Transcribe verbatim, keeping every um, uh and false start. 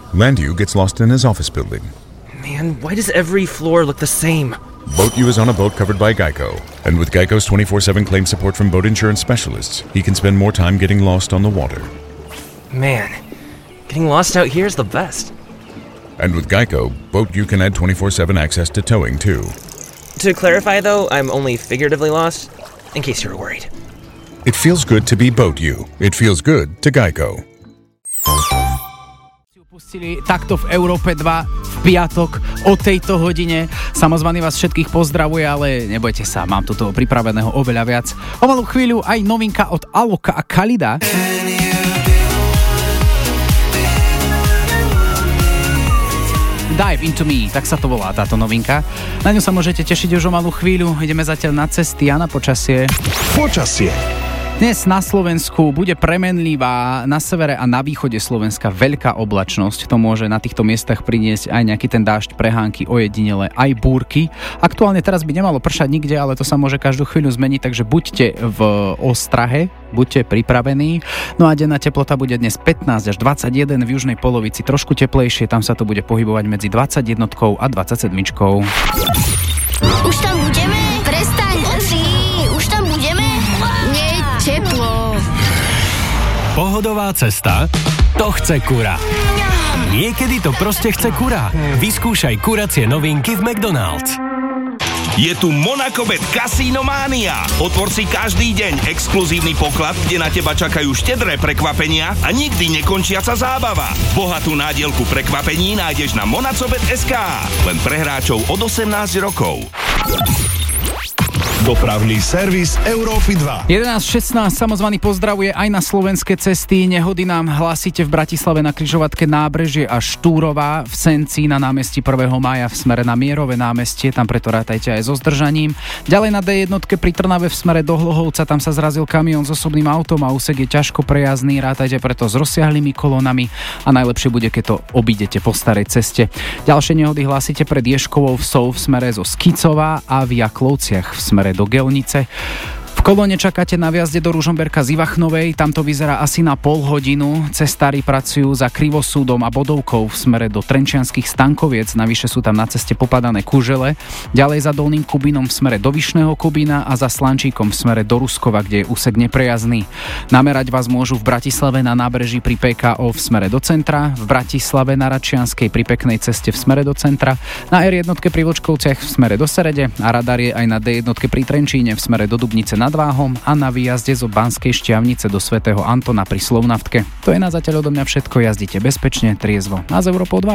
Landu gets lost in his office building. Man, why does every floor look the same? Boat U is on a boat covered by Geico. And with Geico's twenty-four seven claim support from boat insurance specialists, he can spend more time getting lost on the water. Man, getting lost out here is the best. And with Geico, Boat U can add twenty-four seven access to towing, too. To clarify, though, I'm only figuratively lost, in case you were worried. It feels good to be Boat U. It feels good to Geico. Pustili takto v Európe dva v piatok o tejto hodine. Samozvaný vás všetkých pozdravuje, ale nebojte sa, mám tu toho pripraveného oveľa viac. O malú chvíľu aj novinka od Aloka a Khalida. Dive into me, tak sa to volá táto novinka. Na ňu sa môžete tešiť už o malú chvíľu. Ideme zatiaľ na cesty a na počasie. Počasie. Dnes na Slovensku bude premenlivá, na severe a na východe Slovenska veľká oblačnosť. To môže na týchto miestach priniesť aj nejaký ten dážď, prehánky, ojedinele, aj búrky. Aktuálne teraz by nemalo pršať nikde, ale to sa môže každú chvíľu zmeniť, takže buďte v ostrahe, buďte pripravení. No a denná teplota bude dnes pätnásť až dvadsaťjeden, v južnej polovici trošku teplejšie, tam sa to bude pohybovať medzi dvadsaťjeden a dvadsaťsedem. Už tam budeme? Prestaň, Oci, už tam budeme? Nie, teplo. Pohodová cesta? To chce Kura. Niekedy to proste chce Kura. Vyskúšaj kuracie novinky v McDonald's. Je tu Monacobet Casino Mania. Otvor si každý deň exkluzívny poklad, kde na teba čakajú štedré prekvapenia a nikdy nekončiaca zábava. Bohatú nádielku prekvapení nájdeš na monacobet bodka es ká. Len pre hráčov od osemnásť rokov. Dopravný servis Európy dva. jedenásť šestnásť samozvaný pozdravuje aj na slovenské cesty. Nehody nám hlásite v Bratislave na križovatke Nábrežie a Štúrová, v Senci na námestí prvého mája v smere na Mierové námestie, tam preto rátajte aj so zdržaním. Ďalej na dé jedna pri Trnave v smere do Hlohovca, tam sa zrazil kamión s osobným autom a úsek je ťažko prejazdný, rátajte preto s rozsiahlými kolónami a najlepšie bude, keď to obídete po starej ceste. Ďalšie nehody hlásite pred Ježkovou vsou v smere zo Skicova a v Jaklovciach v smere do Gelnice. V kolóne čakáte na viazde do Ružomberka z Ivachnovej, tam to vyzerá asi na pol hodinu. Cestári pracujú za Krivosúdom a Bodovkou v smere do Trenčianskych Stankoviec, navyše sú tam na ceste popadané kužele. Ďalej za Dolným Kubínom v smere do Vyšného Kubína a za Slančíkom v smere do Ruskova, kde je úsek neprejazdný. Namerať vás môžu v Bratislave na nábreží pri pé ká ó v smere do centra, v Bratislave na Račianskej pri peknej ceste v smere do centra, na er jedna pri Vočkovciach v smere do Serede a radar je aj na dé jedna pri Trenčíne v smere do Dubnice nad Váhom a na výjazde zo Banskej Štiavnice do svätého Antona pri Slovnaftke. To je na zatiaľ odo mňa všetko, jazdite bezpečne, triezvo a z Európou dva.